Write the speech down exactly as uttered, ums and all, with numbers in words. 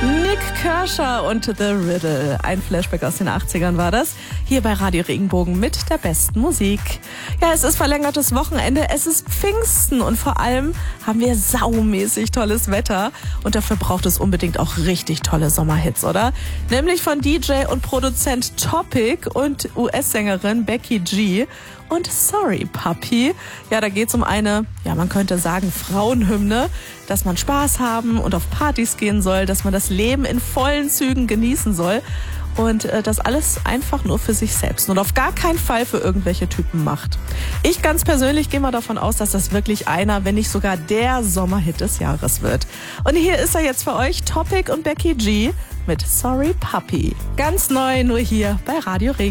Nik Kershaw und The Riddle. Ein Flashback aus den achtzigern war das. Hier bei Radio Regenbogen mit der besten Musik. Ja, es ist verlängertes Wochenende, es ist Pfingsten und vor allem haben wir saumäßig tolles Wetter. Und dafür braucht es unbedingt auch richtig tolle Sommerhits, oder? Nämlich von D J und Produzent Topic und U S-Sängerin Becky G. Und Sorry Puppy. Ja, da geht's um eine, ja, man könnte sagen, Frauenhymne, dass man Spaß haben und auf Partys gehen soll, dass man das Leben in vollen Zügen genießen soll und äh, das alles einfach nur für sich selbst und auf gar keinen Fall für irgendwelche Typen macht. Ich ganz persönlich gehe mal davon aus, dass das wirklich einer, wenn nicht sogar der Sommerhit des Jahres wird. Und hier ist er jetzt für euch, Topic und Becky G mit Sorry Puppy. Ganz neu, nur hier bei Radio Regen.